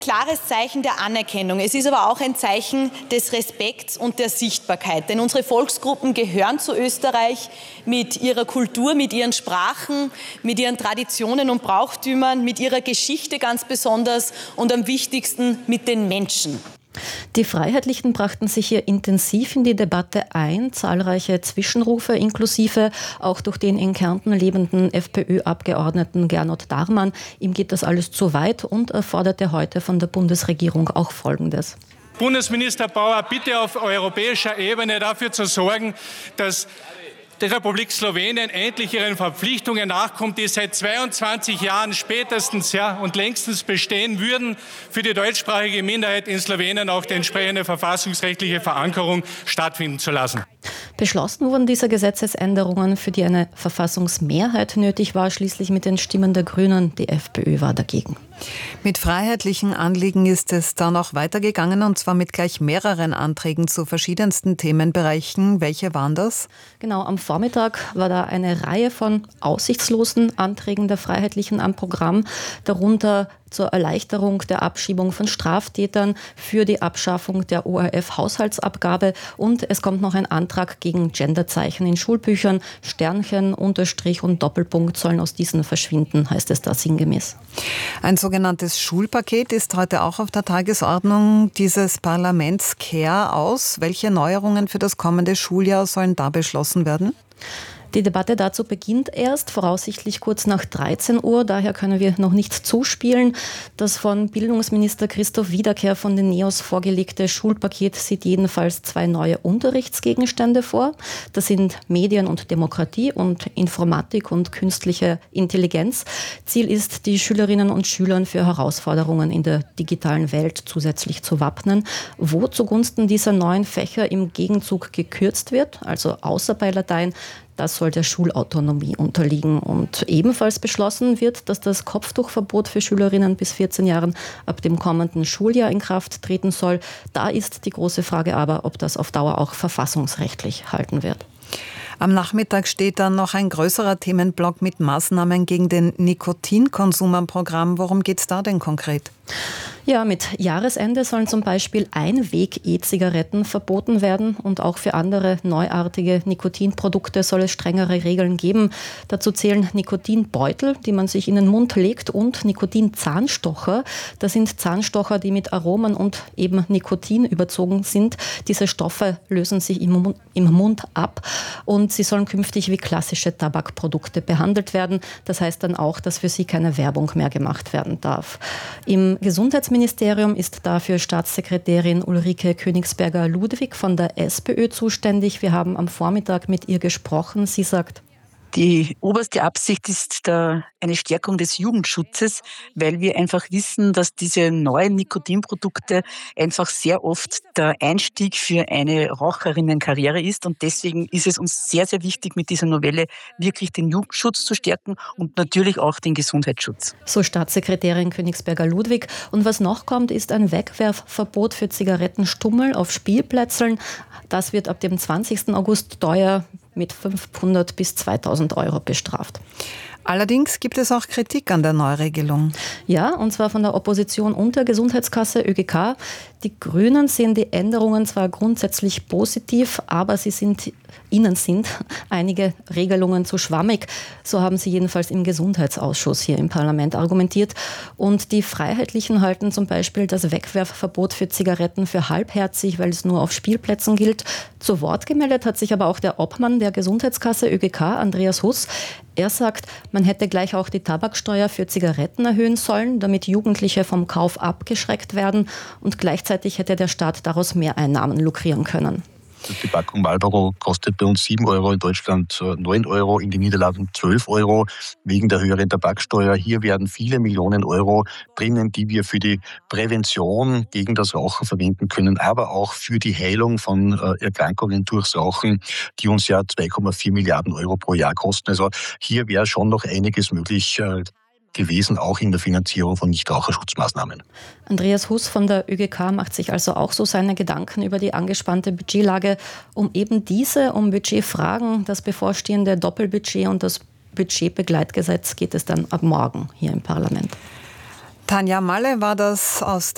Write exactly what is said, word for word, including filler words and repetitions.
Klares Zeichen der Anerkennung. Es ist aber auch ein Zeichen des Respekts und der Sichtbarkeit. Denn unsere Volksgruppen gehören zu Österreich mit ihrer Kultur, mit ihren Sprachen, mit ihren Traditionen und Brauchtümern, mit ihrer Geschichte ganz besonders und am wichtigsten mit den Menschen. Die Freiheitlichen brachten sich hier intensiv in die Debatte ein. Zahlreiche Zwischenrufe inklusive auch durch den in Kärnten lebenden FPÖ-Abgeordneten Gernot Darmann. Ihm geht das alles zu weit und er forderte heute von der Bundesregierung auch Folgendes. Bundesminister Bauer, bitte auf europäischer Ebene dafür zu sorgen, dass die Republik Slowenien endlich ihren Verpflichtungen nachkommt, die seit zweiundzwanzig Jahren spätestens ja, und längstens bestehen würden, für die deutschsprachige Minderheit in Slowenien auch die entsprechende verfassungsrechtliche Verankerung stattfinden zu lassen. Beschlossen wurden diese Gesetzesänderungen, für die eine Verfassungsmehrheit nötig war, schließlich mit den Stimmen der Grünen. Die FPÖ war dagegen. Mit freiheitlichen Anliegen ist es dann auch weitergegangen, und zwar mit gleich mehreren Anträgen zu verschiedensten Themenbereichen. Welche waren das? Genau, am Vormittag war da eine Reihe von aussichtslosen Anträgen der Freiheitlichen am Programm, darunter zur Erleichterung der Abschiebung von Straftätern, für die Abschaffung der O R F-Haushaltsabgabe und es kommt noch ein Antrag gegen Genderzeichen in Schulbüchern. Sternchen, Unterstrich und Doppelpunkt sollen aus diesen verschwinden, heißt es da sinngemäß. Ein sogenanntes Schulpaket ist heute auch auf der Tagesordnung dieses Parlaments. Care aus. Welche Neuerungen für das kommende Schuljahr sollen da beschlossen werden? Die Debatte dazu beginnt erst, voraussichtlich kurz nach dreizehn Uhr. Daher können wir noch nicht zuspielen. Das von Bildungsminister Christoph Wiederkehr von den NEOS vorgelegte Schulpaket sieht jedenfalls zwei neue Unterrichtsgegenstände vor. Das sind Medien und Demokratie und Informatik und künstliche Intelligenz. Ziel ist, die Schülerinnen und Schülern für Herausforderungen in der digitalen Welt zusätzlich zu wappnen. Wo zugunsten dieser neuen Fächer im Gegenzug gekürzt wird, also außer bei Latein, das soll der Schulautonomie unterliegen. Und ebenfalls beschlossen wird, dass das Kopftuchverbot für Schülerinnen bis vierzehn Jahren ab dem kommenden Schuljahr in Kraft treten soll. Da ist die große Frage aber, ob das auf Dauer auch verfassungsrechtlich halten wird. Am Nachmittag steht dann noch ein größerer Themenblock mit Maßnahmen gegen den Nikotinkonsum am Programm. Worum geht es da denn konkret? Ja, mit Jahresende sollen zum Beispiel Einweg-E-Zigaretten verboten werden und auch für andere neuartige Nikotinprodukte soll es strengere Regeln geben. Dazu zählen Nikotinbeutel, die man sich in den Mund legt, und Nikotinzahnstocher. Das sind Zahnstocher, die mit Aromen und eben Nikotin überzogen sind. Diese Stoffe lösen sich im Mund, im Mund ab und sie sollen künftig wie klassische Tabakprodukte behandelt werden. Das heißt dann auch, dass für sie keine Werbung mehr gemacht werden darf. Im Gesundheitsministerium ist dafür Staatssekretärin Ulrike Königsberger-Ludwig von der SPÖ zuständig. Wir haben am Vormittag mit ihr gesprochen. Sie sagt: Die oberste Absicht ist da eine Stärkung des Jugendschutzes, weil wir einfach wissen, dass diese neuen Nikotinprodukte einfach sehr oft der Einstieg für eine Raucherinnenkarriere ist. Und deswegen ist es uns sehr, sehr wichtig, mit dieser Novelle wirklich den Jugendschutz zu stärken und natürlich auch den Gesundheitsschutz. So Staatssekretärin Königsberger-Ludwig. Und was noch kommt, ist ein Wegwerfverbot für Zigarettenstummel auf Spielplätzen. Das wird ab dem zwanzigsten August teuer mit fünfhundert bis zweitausend Euro bestraft. Allerdings gibt es auch Kritik an der Neuregelung. Ja, und zwar von der Opposition und der Gesundheitskasse Ö G K. Die Grünen sehen die Änderungen zwar grundsätzlich positiv, aber sie sind, ihnen sind einige Regelungen zu schwammig. So haben sie jedenfalls im Gesundheitsausschuss hier im Parlament argumentiert. Und die Freiheitlichen halten zum Beispiel das Wegwerfverbot für Zigaretten für halbherzig, weil es nur auf Spielplätzen gilt. Zu Wort gemeldet hat sich aber auch der Obmann der Gesundheitskasse Ö G K, Andreas Huss. Er sagt, man hätte gleich auch die Tabaksteuer für Zigaretten erhöhen sollen, damit Jugendliche vom Kauf abgeschreckt werden, und gleichzeitig hätte der Staat daraus Mehreinnahmen lukrieren können. Die Packung Marlboro kostet bei uns sieben Euro, in Deutschland neun Euro, in den Niederlanden zwölf Euro wegen der höheren Tabaksteuer. Hier werden viele Millionen Euro drinnen, die wir für die Prävention gegen das Rauchen verwenden können, aber auch für die Heilung von Erkrankungen durchs Rauchen, die uns ja zwei Komma vier Milliarden Euro pro Jahr kosten. Also hier wäre schon noch einiges möglich gewesen, auch in der Finanzierung von Nichtraucherschutzmaßnahmen. Andreas Huss von der Ö G K macht sich also auch so seine Gedanken über die angespannte Budgetlage. Um eben diese, um Budgetfragen, das bevorstehende Doppelbudget und das Budgetbegleitgesetz geht es dann ab morgen hier im Parlament. Tanja Malle war das aus